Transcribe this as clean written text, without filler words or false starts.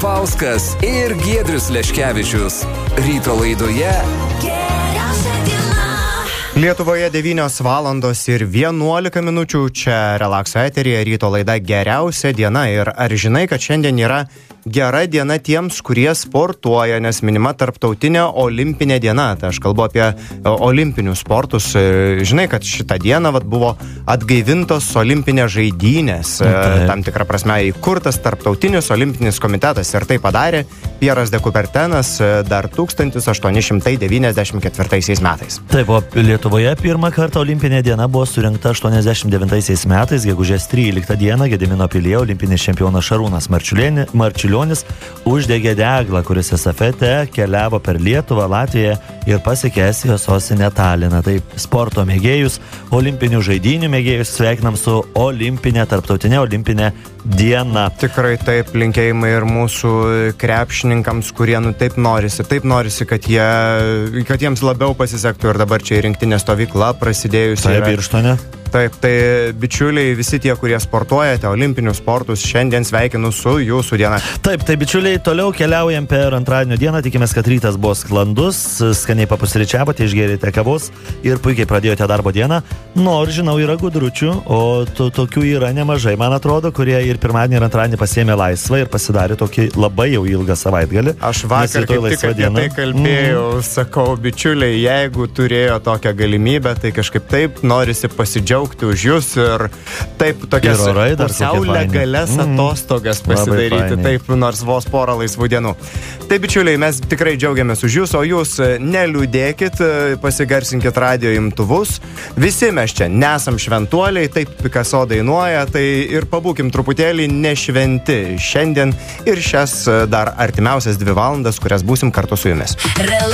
Zapalskas ir Giedrius Leškevičius. Ryto laidoje Geriausia diena. Lietuvoje 9 valandos ir 11 minučių. Čia Relakso eteryje ryto laida Geriausia diena. Ir ar žinai, kad šiandien yra gera diena tiems, kurie sportuoja, nes minima tarptautinė olimpinė diena. Tai aš kalbu apie olimpinius sportus. Žinai, kad šitą dieną buvo atgaivintos olimpinės žaidynės. Tam tikrą prasme įkurtas tarptautinis olimpinis komitetas. Ir tai padarė Pieras de Coubertinas dar 1894 metais. Taip, o Lietuvoje pirmą kartą olimpinė diena buvo surinkta 89 metais, gegužės 13 dieną Gedimino pilyje olimpinis čempionas Šarūnas Marčiulionis uždegė deglą, kuris estafete keliavo per Lietuvą, Latviją ir pasiekė Estijos sostinę Taliną. Taip, sporto mėgėjus, olimpinių žaidynių mėgėjus sveikinam su tarptautinė olimpinė diena. Tikrai taip, linkėjimai ir mūsų krepšininkams, kurie taip norisi, kad jiems labiau pasisektų ir dabar čia rinktinė stovykla prasidėjusi. Taip, Birštone. Taip, tai bičiuliai, visi tie, kurie sportuojate olimpinius sportus, šiandien sveikinu su jūsų diena. Taip, tai bičiuliai, toliau keliaujam per antradienio dieną, tikimės, kad rytas buvo sklandus, skaniai papusryčiavote, išgėrėte kavos ir puikiai pradėjote darbo dieną. Nors, žinau, yra gudručių, o tokių yra nemažai, man atrodo, kurie ir pirmadienį ir antradienį pasiėmė laisvą ir pasidarė tokį labai jau ilgą savaitgalį. Aš vakar kaip tik apie tai kalbėjau, sakau, bičiuliai, jeigu turėjo tokią galimybę, tai kažkaip taip norisi pasidžiaugti už jūs ir taip tokias pusiau legalias atostogas pasidaryti, taip nors vos porą laisvų dienų. Tai bičiuliai, mes tikrai džiaugiamės už jūs, o jūs neliūdėkit, pasigarsinkit radio imtuvus. Visi mes čia nesam šventuoliai, taip Picasso dainuoja, tai ir pabūkim truputėlį nešventi šiandien ir šias dar artimiausias 2 valandas, kurias būsim kartu su jumis.